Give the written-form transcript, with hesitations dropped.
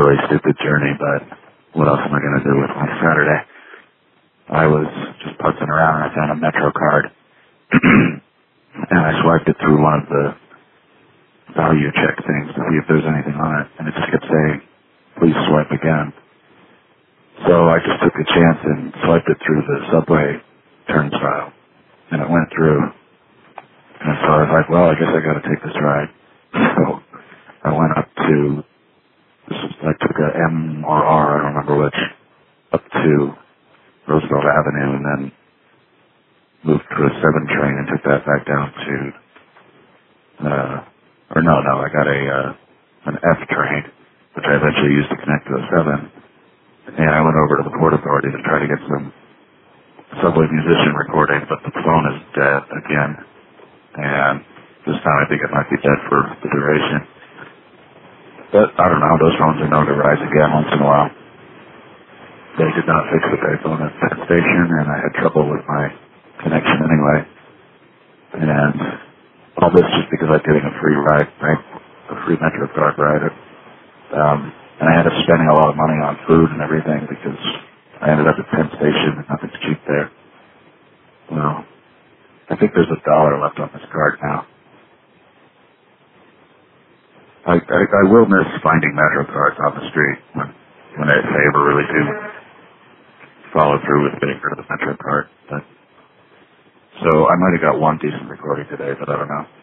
really stupid journey, but what else am I going to do with my Saturday? I was just putzing around and I found a Metro card. And I swiped it through one of the value check things to see if there's anything on it. And it just kept saying, please swipe again. So I just took a chance and swiped it through the subway turnstile. And it went through. And so I was like, well, I guess I got to take this ride. So I went up to, I took a M or R, I don't remember which, up to Roosevelt Avenue and then moved to a 7 train and took that back down to, I got an F train, which I eventually used to connect to a 7. And I went over to the Port Authority to try to get some subway musician recording, but the phone is dead again. And this time I think it might be dead for the duration. But I don't know, those phones are known to rise again once in a while. They did not fix the payphone at Penn Station, and I had trouble with my connection anyway. And all this just because I'm getting a free ride, right? A free Metro card ride. And I ended up spending a lot of money on food and everything because I ended up at Penn Station and nothing's cheap there. Well, I think there's $1 left on this card now. I will miss finding Metro cards on the street when I ever really do follow through with getting rid of the Metro card. So I might have got one decent recording today, but I don't know.